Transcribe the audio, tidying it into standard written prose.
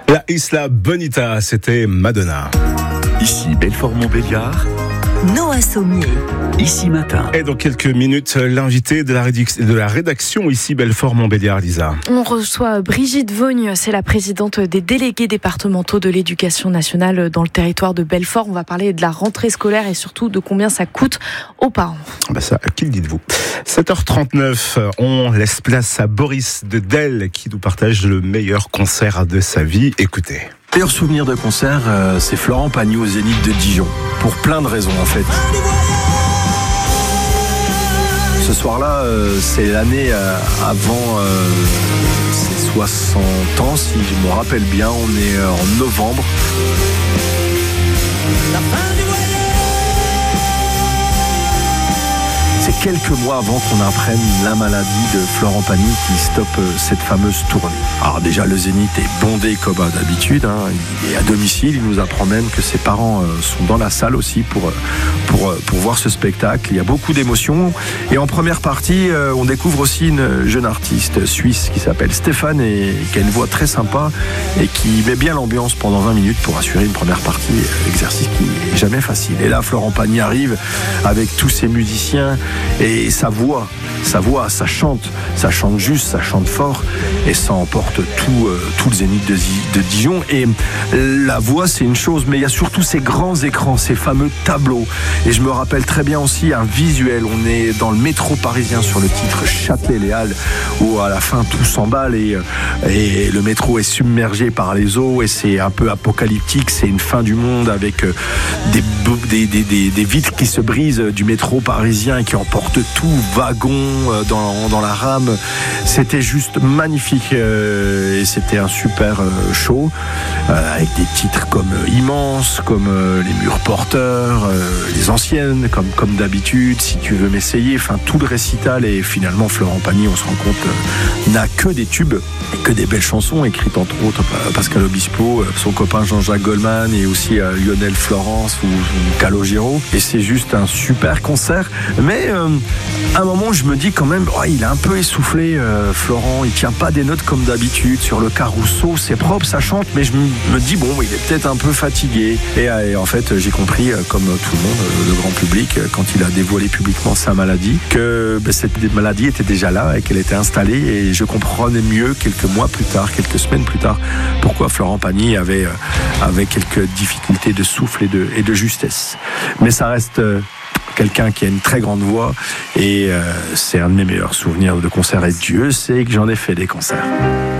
La Isla Bonita, c'était Madonna. Ici Belfort-Montbéliard, Noah Sommier. Ici Matin. Et dans quelques minutes, l'invité de la rédaction ici Belfort-Montbéliard, Lisa. On reçoit Brigitte Vogne, c'est la présidente des délégués départementaux de l'éducation nationale dans le territoire de Belfort. On va parler de la rentrée scolaire et surtout de combien ça coûte aux parents. Ça, qui le dites-vous ? 7h39, on laisse place à Boris de Del qui nous partage le meilleur concert de sa vie. Écoutez. Meilleur souvenir de concert, c'est Florent Pagny au Zénith de Dijon. Pour plein de raisons en fait. Ce soir-là, c'est l'année avant ses 60 ans, si je me rappelle bien. On est en novembre. C'est quelques mois avant qu'on apprenne la maladie de Florent Pagny qui stoppe cette fameuse tournée. Alors déjà, le Zénith est bondé comme d'habitude. Il est à domicile. Il nous apprend même que ses parents sont dans la salle aussi pour voir ce spectacle. Il y a beaucoup d'émotions. Et en première partie, on découvre aussi une jeune artiste suisse qui s'appelle Stéphane et qui a une voix très sympa et qui met bien l'ambiance pendant 20 minutes pour assurer une première partie, exercice qui n'est jamais facile. Et là, Florent Pagny arrive avec tous ses musiciens et sa voix, ça chante juste, ça chante fort et ça emporte tout le Zénith de Dijon. Et la voix, c'est une chose, mais il y a surtout ces grands écrans, ces fameux tableaux. Et je me rappelle très bien aussi un visuel. On est dans le métro parisien sur le titre Châtelet-Les Halles où à la fin tout s'emballe et le métro est submergé par les eaux et c'est un peu apocalyptique. C'est une fin du monde avec des vitres qui se brisent du métro parisien et qui emportent tout wagon dans la rame. C'était juste magnifique et c'était un super show avec des titres comme Immense, comme Les Murs Porteurs, les anciennes comme d'habitude, Si tu veux m'essayer, enfin tout le récital. Et finalement Florent Pagny, on se rend compte, n'a que des tubes et que des belles chansons écrites entre autres par Pascal Obispo, son copain Jean-Jacques Goldman et aussi Lionel Florence ou Calogero. Et c'est juste un super concert. Mais à un moment je me dis quand même, il est un peu essoufflé Florent, il tient pas des notes comme d'habitude sur le Caruso, c'est propre, ça chante, mais je me dis il est peut-être un peu fatigué. Et en fait j'ai compris, comme tout le monde, le grand public, quand il a dévoilé publiquement sa maladie, que cette maladie était déjà là et qu'elle était installée. Et je comprenais mieux quelques semaines plus tard, pourquoi Florent Pagny avait quelques difficultés de souffle et de justesse. Mais ça reste quelqu'un qui a une très grande voix et c'est un de mes meilleurs souvenirs de concert. Et Dieu sait que j'en ai fait des concerts.